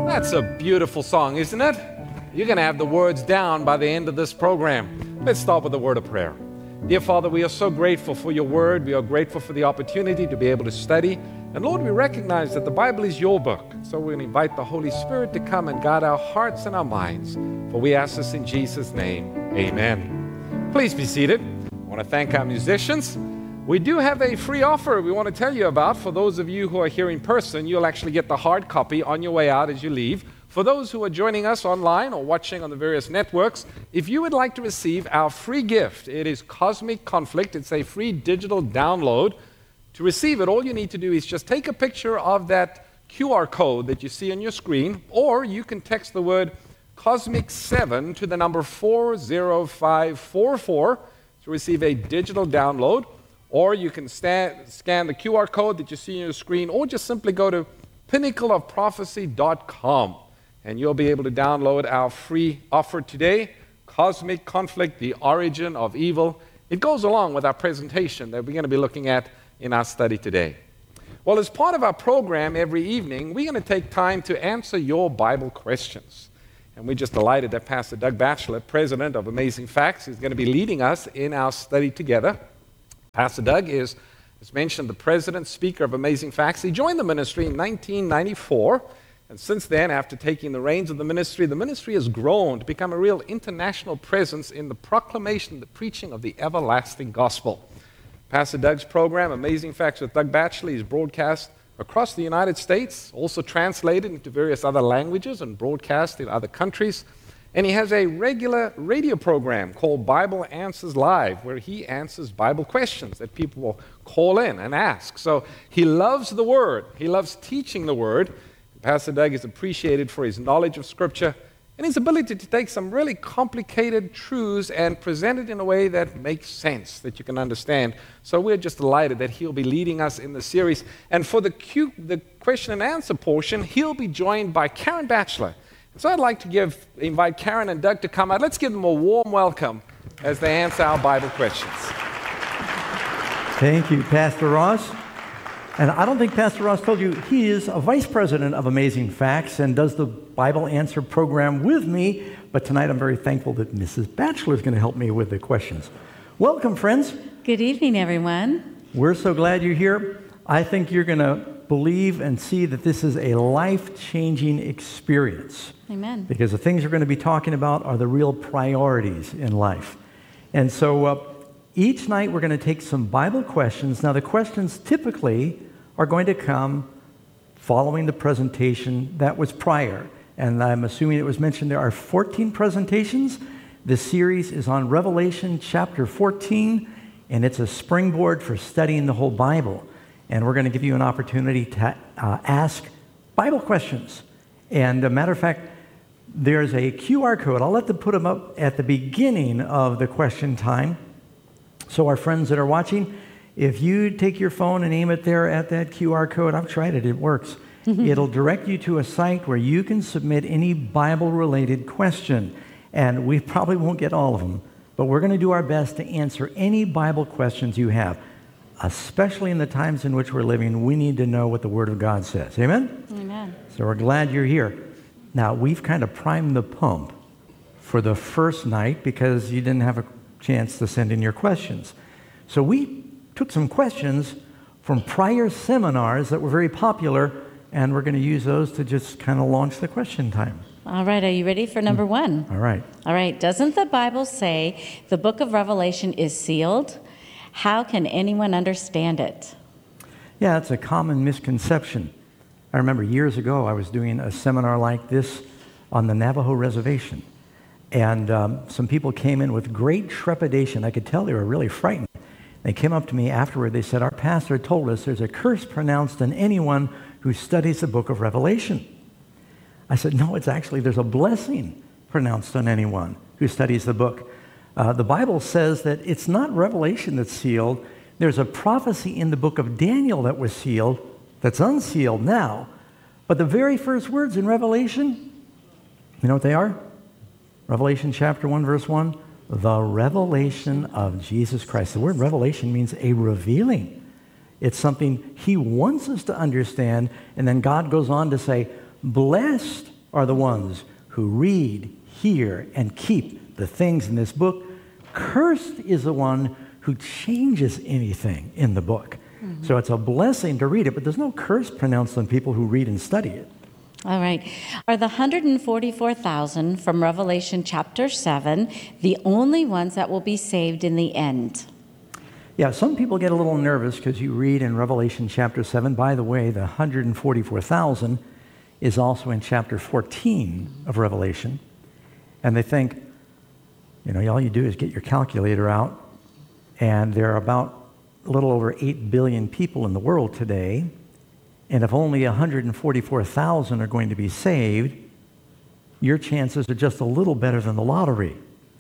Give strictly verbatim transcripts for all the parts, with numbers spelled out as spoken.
That's a beautiful song, isn't it? You're going to have the words down by the end of this program. Let's start with a word of prayer. Dear Father, we are so grateful for your word. We are grateful for the opportunity to be able to study. And Lord, we recognize that the Bible is your book. So we're going to invite the Holy Spirit to come and guide our hearts and our minds. For we ask this in Jesus' name. Amen. Please be seated. I want to thank our musicians. We do have a free offer we want to tell you about. For those of you who are here in person, you'll actually get the hard copy on your way out as you leave. For those who are joining us online or watching on the various networks, if you would like to receive our free gift, it is Cosmic Conflict. It's a free digital download. To receive it, all you need to do is just take a picture of that Q R code that you see on your screen, or you can text the word Cosmic seven to the number four zero five four four to receive a digital download. Or you can sta- scan the Q R code that you see on your screen, or just simply go to pinnacle of prophecy dot com, and you'll be able to download our free offer today, Cosmic Conflict, the Origin of Evil. It goes along with our presentation that we're going to be looking at in our study today. Well, as part of our program every evening, we're going to take time to answer your Bible questions. And we're just delighted that Pastor Doug Batchelor, president of Amazing Facts, is going to be leading us in our study together. Pastor Doug is, as mentioned, the president, speaker of Amazing Facts. He joined the ministry in nineteen ninety-four, and since then, after taking the reins of the ministry, the ministry has grown to become a real international presence in the proclamation, the preaching of the everlasting gospel. Pastor Doug's program, Amazing Facts with Doug Batchelor, is broadcast across the United States, also translated into various other languages and broadcast in other countries. And he has a regular radio program called Bible Answers Live, where he answers Bible questions that people will call in and ask. So he loves the Word. He loves teaching the Word. Pastor Doug is appreciated for his knowledge of Scripture and his ability to take some really complicated truths and present it in a way that makes sense, that you can understand. So we're just delighted that he'll be leading us in the series. And for the, Q, the question and answer portion, he'll be joined by Karen Batchelor. So I'd like to give, invite Karen and Doug to come out. Let's give them a warm welcome as they answer our Bible questions. Thank you, Pastor Ross. And I don't think Pastor Ross told you, he is a vice president of Amazing Facts and does the Bible Answer program with me. But tonight I'm very thankful that Missus Batchelor is going to help me with the questions. Welcome, friends. Good evening, everyone. We're so glad you're here. I think you're going to believe and see that this is a life-changing experience. Amen. Because the things we're going to be talking about are the real priorities in life. And so uh, each night we're going to take some Bible questions. Now the questions typically are going to come following the presentation that was prior. And I'm assuming it was mentioned there are fourteen presentations. The series is on Revelation chapter fourteen, and it's a springboard for studying the whole Bible. And we're going to give you an opportunity to uh, ask Bible questions. And a matter of fact, there's a Q R code. I'll let them put them up at the beginning of the question time. So our friends that are watching, if you take your phone and aim it there at that Q R code, I've tried it, it works. It'll direct you to a site where you can submit any Bible-related question. And we probably won't get all of them, but we're going to do our best to answer any Bible questions you have. Especially in the times in which we're living, we need to know what the Word of God says. Amen? Amen. So we're glad you're here. Now, we've kind of primed the pump for the first night because you didn't have a chance to send in your questions. So we took some questions from prior seminars that were very popular, and we're going to use those to just kind of launch the question time. All right, are you ready for number one? All right. All right, doesn't the Bible say the book of Revelation is sealed? How can anyone understand it? Yeah, it's a common misconception. I remember years ago I was doing a seminar like this on the Navajo reservation. And um, some people came in with great trepidation. I could tell they were really frightened. They came up to me afterward. They said, our pastor told us there's a curse pronounced on anyone who studies the book of Revelation. I said, no, it's actually, there's a blessing pronounced on anyone who studies the book. Uh, the Bible says that it's not Revelation that's sealed. There's a prophecy in the book of Daniel that was sealed that's unsealed now. But the very first words in Revelation, you know what they are? Revelation chapter one, verse one, the revelation of Jesus Christ. The word revelation means a revealing. It's something he wants us to understand, and then God goes on to say, blessed are the ones who read, hear, and keep the things in this book. Cursed is the one who changes anything in the book. Mm-hmm. So it's a blessing to read it, but there's no curse pronounced on people who read and study it. All right. Are the one hundred forty-four thousand from Revelation chapter seven the only ones that will be saved in the end? Yeah, some people get a little nervous because you read in Revelation chapter seven. By the way, the one hundred forty-four thousand is also in chapter fourteen of Revelation. And they think, you know, all you do is get your calculator out, and there are about a little over eight billion people in the world today. And if only one hundred forty-four thousand are going to be saved, your chances are just a little better than the lottery.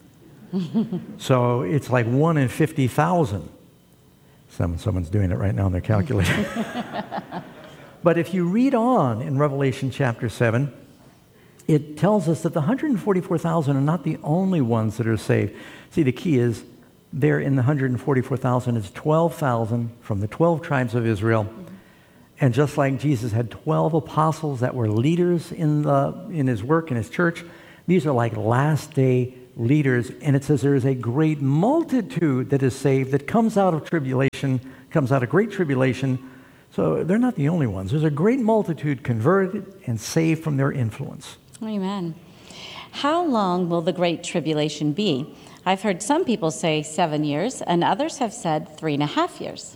So it's like one in fifty thousand. Some, someone's doing it right now on their calculator. But if you read on in Revelation chapter seven, it tells us that the one hundred forty-four thousand are not the only ones that are saved. See, the key is there in the one hundred forty-four thousand is twelve thousand from the twelve tribes of Israel. And just like Jesus had twelve apostles that were leaders in, the, in his work, in his church, these are like last day leaders. And it says there is a great multitude that is saved that comes out of tribulation, comes out of great tribulation. So they're not the only ones. There's a great multitude converted and saved from their influence. Amen. How long will the Great Tribulation be? I've heard some people say seven years, and others have said three and a half years.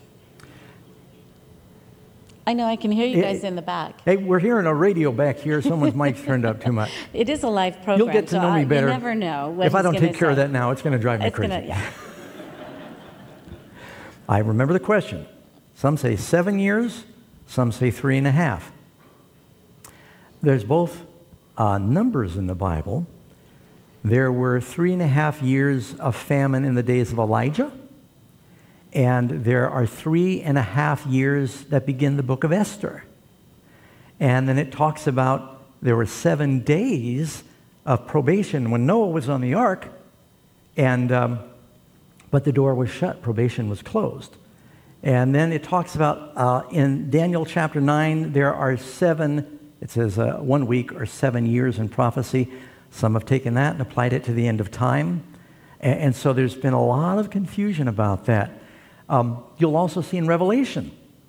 I know, I can hear you guys Hey, in the back. Hey, we're hearing a radio back here. Someone's mic's turned up too much. It is a live program. You'll get to so know me I, better. You never know what If I he's don't gonna take care of say. that now, it's going to drive me It's crazy. gonna, yeah. I remember the question. Some say seven years, some say three and a half. There's both uh, numbers in the Bible. There were three and a half years of famine in the days of Elijah, and there are three and a half years that begin the book of Esther. And then it talks about there were seven days of probation when Noah was on the ark, and um, but the door was shut, probation was closed. And then it talks about uh, in Daniel chapter nine, there are seven, it says uh, one week or seven years in prophecy. Some have taken that and applied it to the end of time. And, and so there's been a lot of confusion about that. Um, you'll also see in Revelation,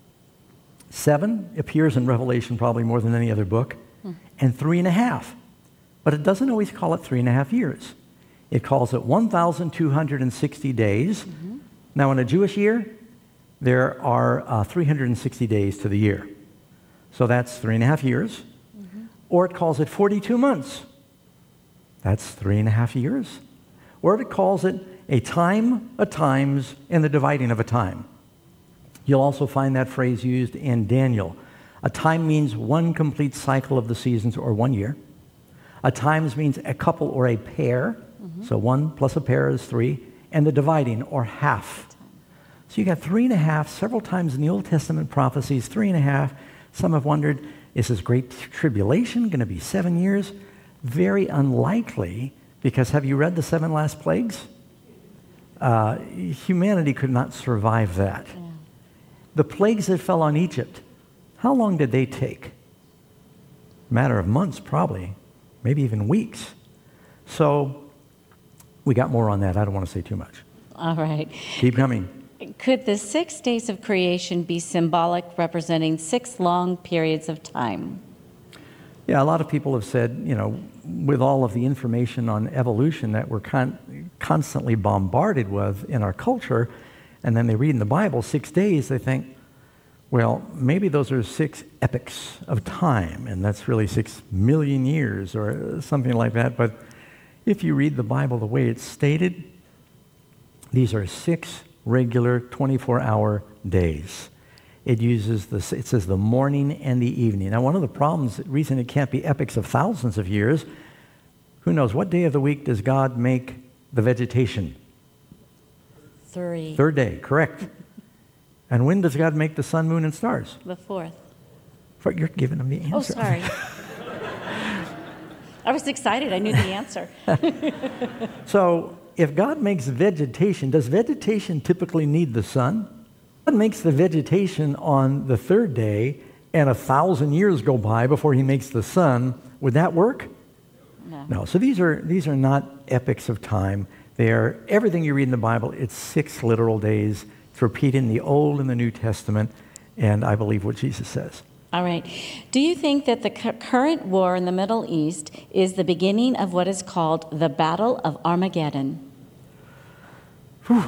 seven appears in Revelation probably more than any other book, hmm. and three and a half. But it doesn't always call it three and a half years. It calls it one thousand two hundred sixty days. Mm-hmm. Now, in a Jewish year, there are uh, three hundred sixty days to the year. So that's three and a half years. Mm-hmm. Or it calls it forty-two months. That's three and a half years. Or if it calls it a time, a times, and the dividing of a time. You'll also find that phrase used in Daniel. A time means one complete cycle of the seasons or one year. A times means a couple or a pair. Mm-hmm. So one plus a pair is three. And the dividing or half. So you got three and a half several times in the Old Testament prophecies, three and a half. Some have wondered, is this great tribulation going to be seven years? Very unlikely, because have you read the seven last plagues? Uh, humanity could not survive that. Yeah. The plagues that fell on Egypt, how long did they take? A matter of months, probably, maybe even weeks. So we got more on that. I don't want to say too much. All right. Keep coming. Could the six days of creation be symbolic, representing six long periods of time? Yeah, a lot of people have said, you know, with all of the information on evolution that we're con- constantly bombarded with in our culture, and then they read in the Bible six days, they think, well, maybe those are six epochs of time, and that's really six million years or something like that. But if you read the Bible the way it's stated, these are six regular twenty-four hour days. It uses the, it says the morning and the evening. Now, one of the problems, the reason it can't be epochs of thousands of years, who knows, what day of the week does God make the vegetation? Three. Third day, correct. And when does God make the sun, moon, and stars? The fourth. For, you're giving them the answer. Oh, sorry. I was excited. I knew the answer. So, if God makes vegetation, does vegetation typically need the sun? God makes the vegetation on the third day, and a thousand years go by before he makes the sun Would that work? No. No. So these are these are not epics of time. They are everything you read in the Bible. It's six literal days. It's repeated in the Old and the New Testament, and I believe what Jesus says. All right. Do you think that the cu- current war in the Middle East is the beginning of what is called the Battle of Armageddon? Whew.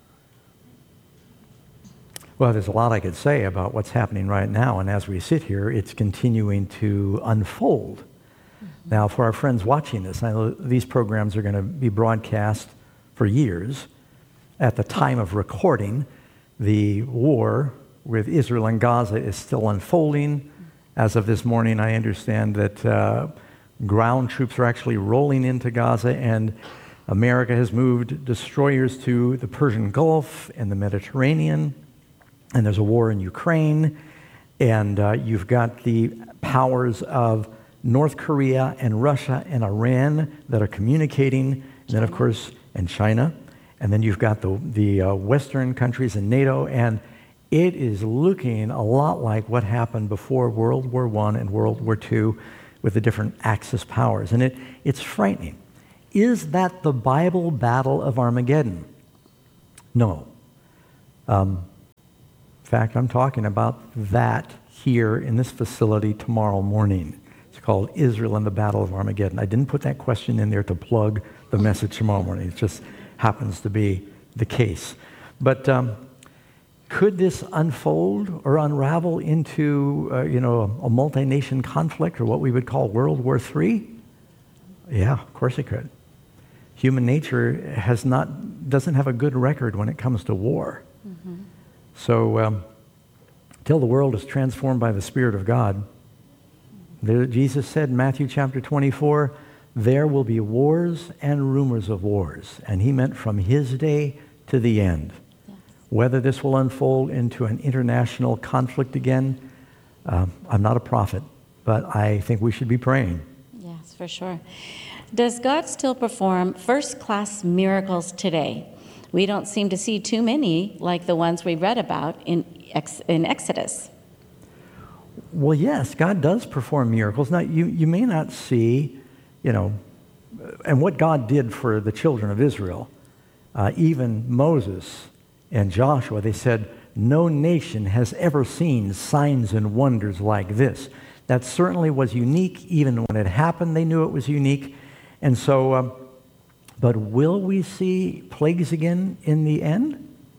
Well, there's a lot I could say about what's happening right now, and as we sit here, it's continuing to unfold. Mm-hmm. Now, for our friends watching this, I know these programs are going to be broadcast for years. At the time of recording, the war with Israel and Gaza is still unfolding. As of this morning, I understand that uh, ground troops are actually rolling into Gaza, and America has moved destroyers to the Persian Gulf and the Mediterranean. And there's a war in Ukraine, and uh, you've got the powers of North Korea and Russia and Iran that are communicating, and then of course, and China, and then you've got the, the uh, Western countries and NATO, and it is looking a lot like what happened before World War One and World War Two with the different Axis powers, and it, it's frightening. Is that the Bible battle of Armageddon? No. Um, In fact, I'm talking about that here in this facility tomorrow morning. It's called Israel and the Battle of Armageddon. I didn't put that question in there to plug the message tomorrow morning. It just happens to be the case. But um, could this unfold or unravel into, uh, you know, a multi-nation conflict, or what we would call World War Three? Yeah, of course it could. Human nature has not, doesn't have a good record when it comes to war. Mm-hmm. So, um, till the world is transformed by the Spirit of God, there, Jesus said in Matthew chapter twenty-four, there will be wars and rumors of wars. And he meant from his day to the end. Yes. Whether this will unfold into an international conflict again, uh, I'm not a prophet, but I think we should be praying. Yes, for sure. Does God still perform first-class miracles today? We don't seem to see too many like the ones we read about in Ex- in Exodus. Well, yes, God does perform miracles. Now, you, you may not see, you know, and what God did for the children of Israel, uh, even Moses and Joshua, they said, no nation has ever seen signs and wonders like this. That certainly was unique. Even when it happened, they knew it was unique. And so... Um, But will we see plagues again in the end?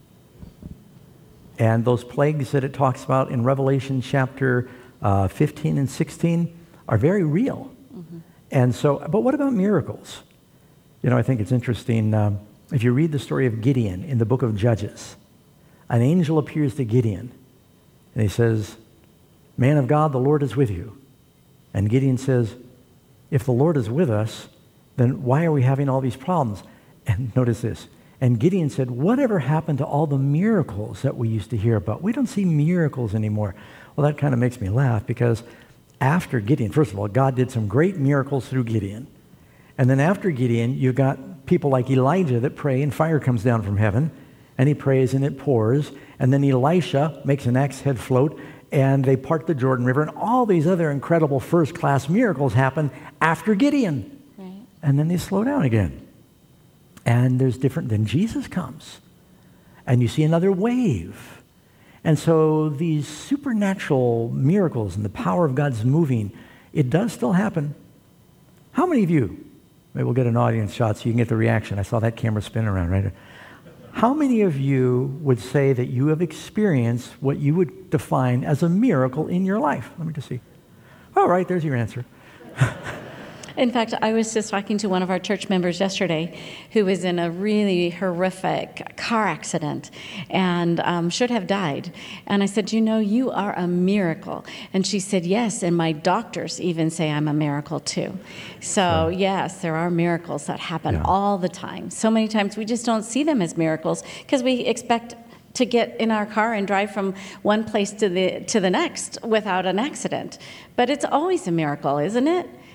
And those plagues that it talks about in Revelation chapter uh, fifteen and sixteen are very real. Mm-hmm. And so, but what about miracles? You know, I think it's interesting. Um, if you read the story of Gideon in the book of Judges, an angel appears to Gideon, and he says, "Man of God, the Lord is with you." And Gideon says, "If the Lord is with us, then why are we having all these problems?" And notice this. And Gideon said, "Whatever happened to all the miracles that we used to hear about? We don't see miracles anymore." Well, that kind of makes me laugh, because after Gideon, first of all, God did some great miracles through Gideon. And then after Gideon, you got people like Elijah that pray and fire comes down from heaven, and he prays and it pours. And then Elisha makes an axe head float, and they part the Jordan River, and all these other incredible first-class miracles happen after Gideon. And then they slow down again. And there's different, then Jesus comes. And you see another wave. And so these supernatural miracles and the power of God's moving, it does still happen. How many of you, maybe we'll get an audience shot so you can get the reaction. I saw that camera spin around right there. How many of you would say that you have experienced what you would define as a miracle in your life? Let me just see. All right, there's your answer. In fact, I was just talking to one of our church members yesterday who was in a really horrific car accident and um, should have died. And I said, "You know, you are a miracle." And she said, "Yes, and my doctors even say I'm a miracle too." So yes, there are miracles that happen yeah. all the time. So many times we just don't see them as miracles because we expect to get in our car and drive from one place to the to the next without an accident. But it's always a miracle, isn't it?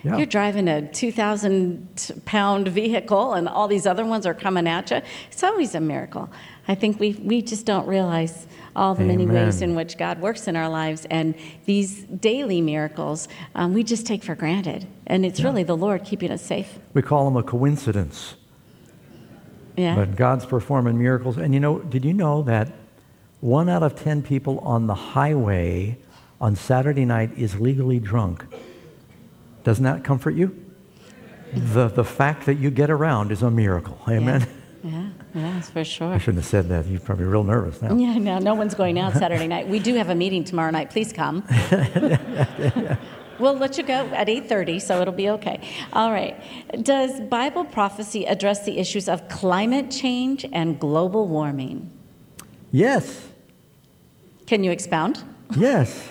Yeah. You're driving a two thousand pound vehicle and all these other ones are coming at you. It's always a miracle. I think we we just don't realize all the many Amen. ways in which God works in our lives. And these daily miracles, um, we just take for granted. And it's Yeah. really the Lord keeping us safe. We call them a coincidence. Yeah. But God's performing miracles. And you know, did you know that one out of ten people on the highway on Saturday night is legally drunk? Doesn't that comfort you? The, the fact that you get around is a miracle. Amen? Yeah, yeah, yeah, that's for sure. I shouldn't have said that. You're probably real nervous now. Yeah, no, no one's going out Saturday night. We do have a meeting tomorrow night. Please come. We'll let you go at eight thirty, so it'll be okay. All right. Does Bible prophecy address the issues of climate change and global warming? Yes. Can you expound? Yes.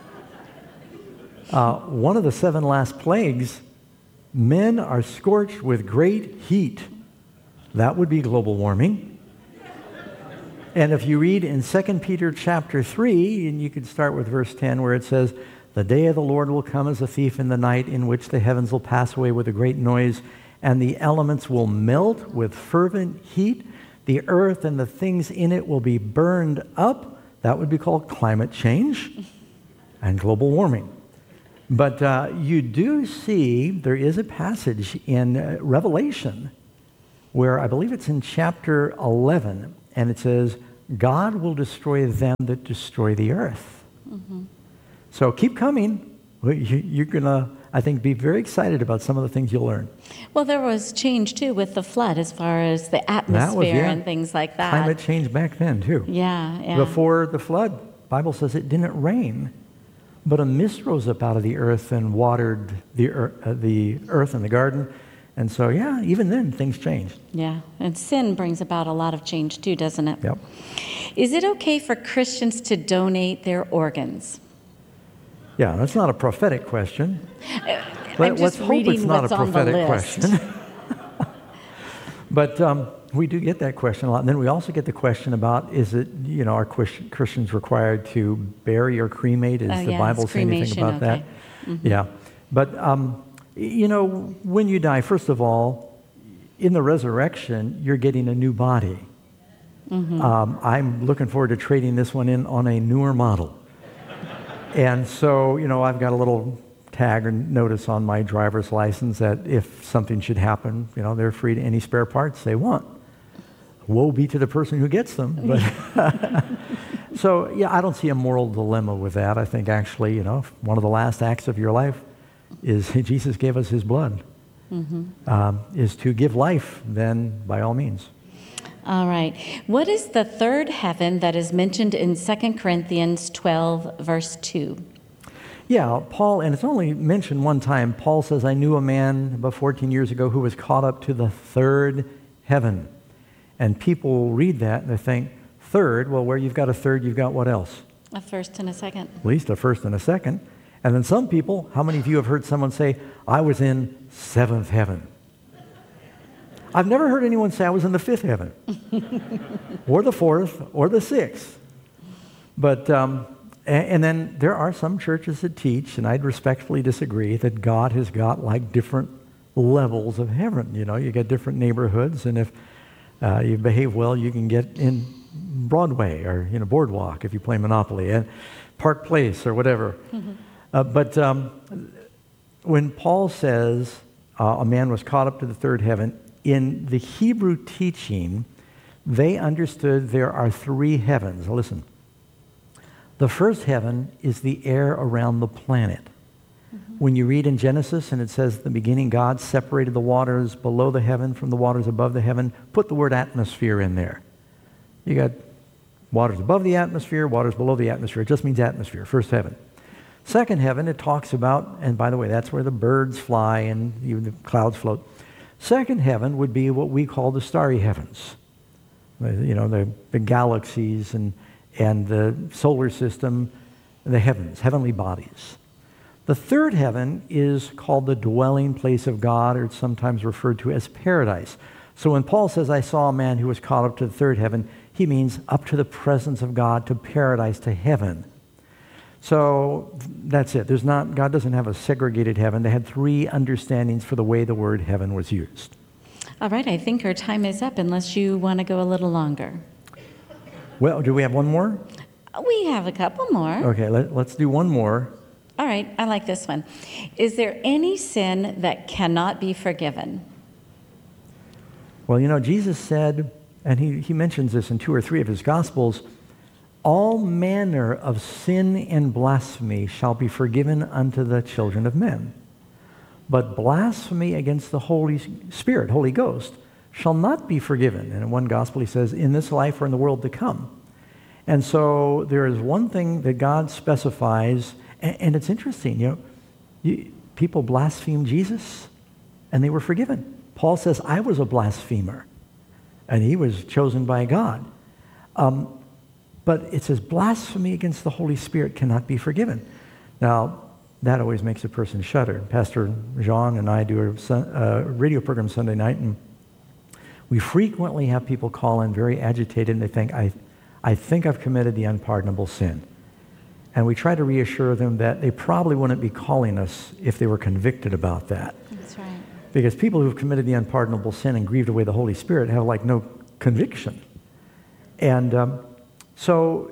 Uh, one of the seven last plagues, men are scorched with great heat. That would be global warming. And if you read in Second Peter chapter three, and you could start with verse ten, where it says, "The day of the Lord will come as a thief in the night, in which the heavens will pass away with a great noise, and the elements will melt with fervent heat. The earth and the things in it will be burned up." That would be called climate change and global warming. But uh, you do see there is a passage in uh, Revelation where I believe it's in chapter eleven, and it says, "God will destroy them that destroy the earth." Mm-hmm. So keep coming. You're going to, I think, be very excited about some of the things you'll learn. Well, there was change, too, with the flood as far as the atmosphere was, yeah, and things like that. Climate change back then, too. Yeah, yeah. Before the flood, Bible says it didn't rain, but a mist rose up out of the earth and watered the earth, uh, the earth and the garden. And so, yeah, even then, things changed. Yeah, and sin brings about a lot of change, too, doesn't it? Yep. Is it okay for Christians to donate their organs? Yeah, that's not a prophetic question. I'm Let, just let's hope reading it's not what's a on the prophetic list. question. But um, we do get that question a lot. And then we also get the question about, is it, you know, are Christians required to bury or cremate? Is Oh, the yeah, Bible it's say anything cremation, about that? okay. Mm-hmm. Yeah. But, um, you know, when you die, first of all, in the resurrection, you're getting a new body. Mm-hmm. Um, I'm looking forward to trading this one in on a newer model. And so, you know, I've got a little tag or notice on my driver's license that if something should happen, you know, they're free to any spare parts they want. Woe be to the person who gets them. But so, yeah, I don't see a moral dilemma with that. I think actually, you know, one of the last acts of your life is Jesus gave us his blood, mm-hmm. um, is to give life, then by all means. All right. What is the third heaven that is mentioned in Second Corinthians twelve, verse two? Yeah, Paul, and it's only mentioned one time. Paul says, "I knew a man about fourteen years ago who was caught up to the third heaven." And people read that and they think, third, well, where you've got a third, you've got what else? A first and a second. At least a first and a second. And then some people, how many of you have heard someone say, "I was in seventh heaven"? I've never heard anyone say I was in the fifth heaven, or the fourth, or the sixth. But, um, and, and then there are some churches that teach, and I'd respectfully disagree, that God has got like different levels of heaven. You know, you get different neighborhoods, and if uh, you behave well, you can get in Broadway or, you know, Boardwalk if you play Monopoly, and Park Place or whatever. Mm-hmm. Uh, but um, when Paul says uh, a man was caught up to the third heaven, in the Hebrew teaching, they understood there are three heavens. Listen, the first heaven is the air around the planet. Mm-hmm. When you read in Genesis and it says, "In the beginning God separated the waters below the heaven from the waters above the heaven," put the word atmosphere in there. You got waters above the atmosphere, waters below the atmosphere. It just means atmosphere, first heaven. Second heaven, it talks about, and by the way, that's where the birds fly and even the clouds float. Second heaven would be what we call the starry heavens. You know, the, the galaxies and, and the solar system, the heavens, heavenly bodies. The third heaven is called the dwelling place of God, or it's sometimes referred to as paradise. So when Paul says, "I saw a man who was caught up to the third heaven," he means up to the presence of God, to paradise, to heaven. So that's it. There's not, God doesn't have a segregated heaven. They had three understandings for the way the word heaven was used. All right, I think our time is up unless you want to go a little longer. Well, do we have one more? We have a couple more. Okay, let, let's do one more. All right, I like this one. Is there any sin that cannot be forgiven? Well, you know, Jesus said, and he, he mentions this in two or three of his Gospels, all manner of sin and blasphemy shall be forgiven unto the children of men. But blasphemy against the Holy Spirit, Holy Ghost, shall not be forgiven. And in one Gospel he says, in this life or in the world to come. And so there is one thing that God specifies, and, and it's interesting, you know, you, people blaspheme Jesus, and they were forgiven. Paul says, I was a blasphemer, and he was chosen by God. Um, but it says blasphemy against the Holy Spirit cannot be forgiven. Now, that always makes a person shudder. Pastor Jean and I do a uh, radio program Sunday night, and we frequently have people call in very agitated, and they think, I, I think I've committed the unpardonable sin. And we try to reassure them that they probably wouldn't be calling us if they were convicted about that. That's right. Because people who've committed the unpardonable sin and grieved away the Holy Spirit have like no conviction. And um, so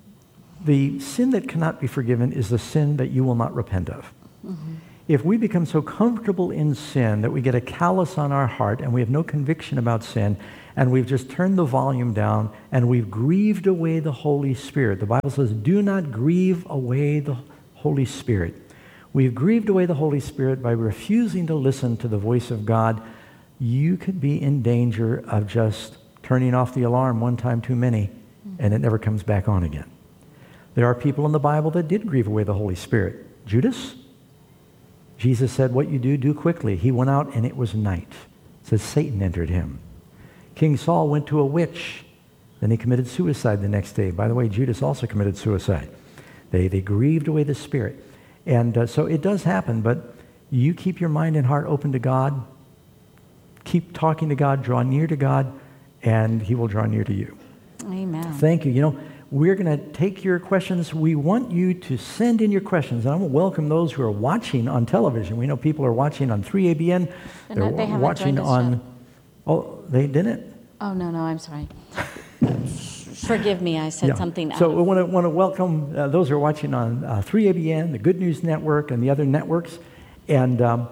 the sin that cannot be forgiven is the sin that you will not repent of. Mm-hmm. If we become so comfortable in sin that we get a callous on our heart and we have no conviction about sin, and we've just turned the volume down and we've grieved away the Holy Spirit. The Bible says, do not grieve away the Holy Spirit. We've grieved away the Holy Spirit by refusing to listen to the voice of God. You could be in danger of just turning off the alarm one time too many, and it never comes back on again. There are people in the Bible that did grieve away the Holy Spirit. Judas, Jesus said, what you do, do quickly. He went out and it was night. It says Satan entered him. King Saul went to a witch. Then he committed suicide the next day. By the way, Judas also committed suicide. They, they grieved away the Spirit. And uh, so it does happen, but you keep your mind and heart open to God. Keep talking to God, draw near to God, and he will draw near to you. Amen. Thank you. You know, we're going to take your questions. We want you to send in your questions. And I want to welcome those who are watching on television. We know people are watching on three A B N. And They're they haven't watching joined us on... yet. Oh, they didn't? Oh, no, no, I'm sorry. Forgive me, I said Yeah. something. So out we of- want to want to welcome uh, those who are watching on uh, three A B N, the Good News Network, and the other networks. And um,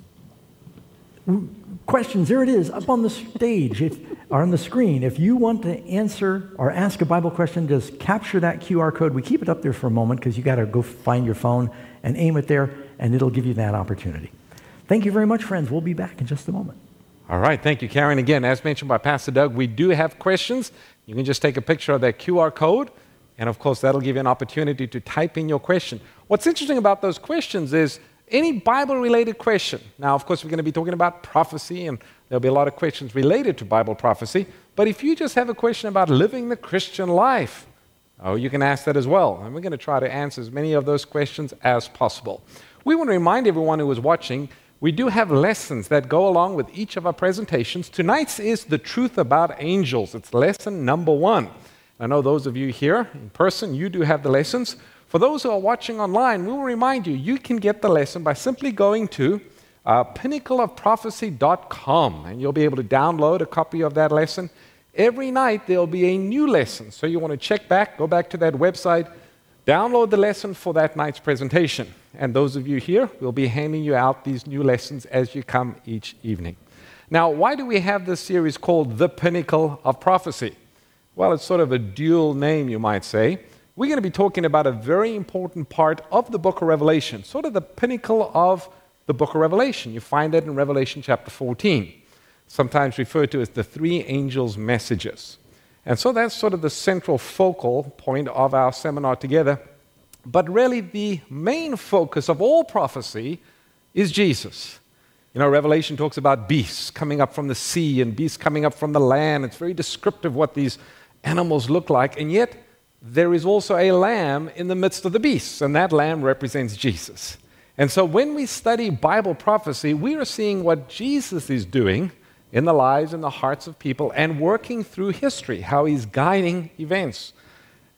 w- questions, there it is, up on the stage, if, or on the screen. If you want to answer or ask a Bible question, just capture that Q R code. We keep it up there for a moment because you got to go find your phone and aim it there, and it'll give you that opportunity. Thank you very much, friends. We'll be back in just a moment. All right, thank you, Karen. Again, as mentioned by Pastor Doug, we do have questions. You can just take a picture of that Q R code, and of course, that'll give you an opportunity to type in your question. What's interesting about those questions is any Bible-related question. Now, of course, we're going to be talking about prophecy, and there'll be a lot of questions related to Bible prophecy. But if you just have a question about living the Christian life, oh, you can ask that as well. And we're going to try to answer as many of those questions as possible. We want to remind everyone who is watching, we do have lessons that go along with each of our presentations. Tonight's is The Truth About Angels. It's lesson number one. I know those of you here in person, you do have the lessons. For those who are watching online, we will remind you, you can get the lesson by simply going to uh, pinnacle of prophecy dot com, and you'll be able to download a copy of that lesson. Every night, there'll be a new lesson. So you want to check back, go back to that website, download the lesson for that night's presentation. And those of you here, we'll be handing you out these new lessons as you come each evening. Now, why do we have this series called The Pinnacle of Prophecy? Well, it's sort of a dual name, you might say. We're going to be talking about a very important part of the book of Revelation, sort of the pinnacle of the book of Revelation. You find that in Revelation chapter fourteen, sometimes referred to as the three angels' messages. And so that's sort of the central focal point of our seminar together. But really, the main focus of all prophecy is Jesus. You know, Revelation talks about beasts coming up from the sea and beasts coming up from the land. It's very descriptive what these animals look like. And yet, there is also a lamb in the midst of the beasts, and that lamb represents Jesus. And so when we study Bible prophecy, we are seeing what Jesus is doing in the lives and the hearts of people and working through history, how he's guiding events.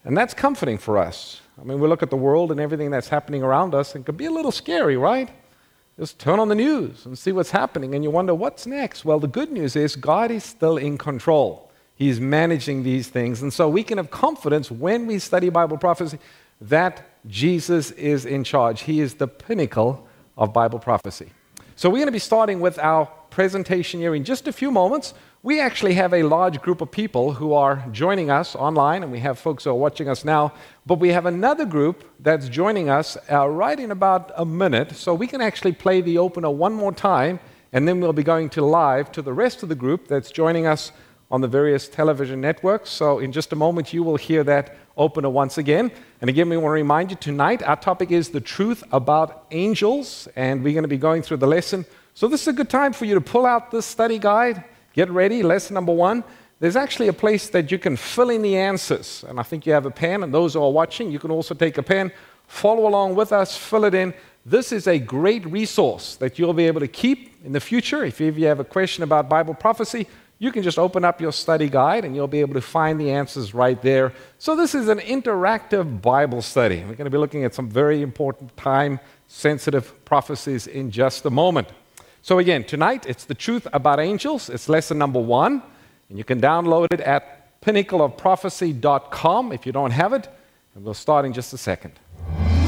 And that's comforting for us. I mean, we look at the world and everything that's happening around us, and it can be a little scary, right? Just turn on the news and see what's happening, and you wonder, what's next? Well, the good news is God is still in control. He's managing these things. And so we can have confidence when we study Bible prophecy that Jesus is in charge. He is the pinnacle of Bible prophecy. So we're going to be starting with our presentation here in just a few moments. We actually have a large group of people who are joining us online, and we have folks who are watching us now, but we have another group that's joining us uh, right in about a minute, so we can actually play the opener one more time, and then we'll be going to live to the rest of the group that's joining us on the various television networks. So in just a moment, you will hear that opener once again. And again, we want to remind you tonight, our topic is the truth about angels, and we're going to be going through the lesson. So this is a good time for you to pull out this study guide. Get ready, lesson number one. There's actually a place that you can fill in the answers. And I think you have a pen, and those who are watching, you can also take a pen, follow along with us, fill it in. This is a great resource that you'll be able to keep in the future. If you have a question about Bible prophecy, you can just open up your study guide and you'll be able to find the answers right there. So this is an interactive Bible study. We're going to be looking at some very important time-sensitive prophecies in just a moment. So again, tonight it's the truth about angels. It's lesson number one. And you can download it at pinnacle of prophecy dot com if you don't have it. And we'll start in just a second.